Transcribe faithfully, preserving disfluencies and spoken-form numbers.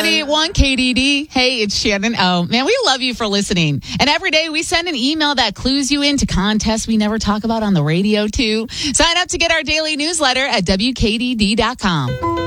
ninety-eight point one K D D. Hey, it's Shannon. Oh, man, we love you for listening. And every day we send an email that clues you into contests we never talk about on the radio, too. Sign up to get our daily newsletter at W K D D dot com.